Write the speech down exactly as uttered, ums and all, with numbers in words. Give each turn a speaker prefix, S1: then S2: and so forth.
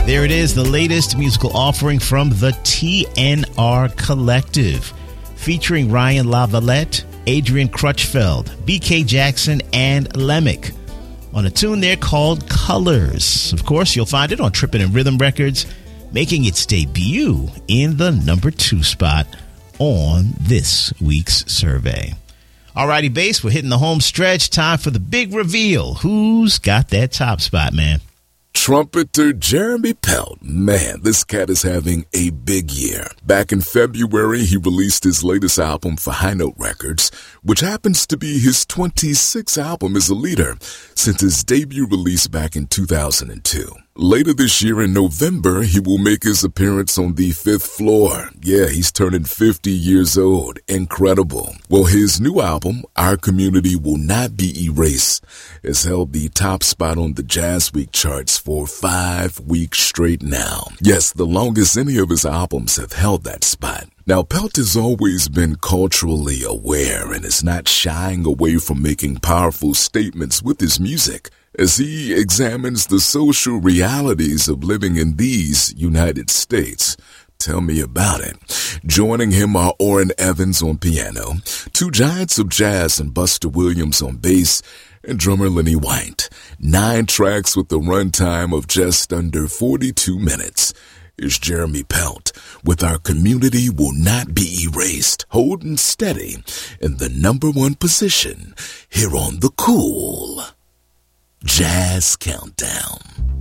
S1: There it is, the latest musical offering from the T N R Collective, featuring Ryan LaVallette, Adrian Crutchfeld, B K Jackson, and Lemick, on a tune there called Colors. Of course, you'll find it on Trippin' and Rhythm Records, making its debut in the number two spot on this week's survey. Alrighty, Bass, we're hitting the home stretch. Time for the big reveal. Who's got that top spot, man?
S2: Trumpeter Jeremy Pelt. Man, this cat is having a big year. Back in February, he released his latest album for High Note Records, which happens to be his twenty-sixth album as a leader since his debut release back in two thousand two. Later this year in November, he will make his appearance on the fifth floor. Yeah, he's turning fifty years old. Incredible. Well, his new album, Our Community Will Not Be Erased, has held the top spot on the Jazz Week charts for five weeks straight now. Yes, the longest any of his albums have held that spot. Now, Pelt has always been culturally aware and is not shying away from making powerful statements with his music as he examines the social realities of living in these United States. Tell me about it. Joining him are Orrin Evans on piano, two giants of jazz and Buster Williams on bass, and drummer Lenny White. Nine tracks with a runtime of just under forty-two minutes. Here's Jeremy Pelt with Our Community Will Not Be Erased, holding steady in the number one position here on the Cool Jazz Countdown.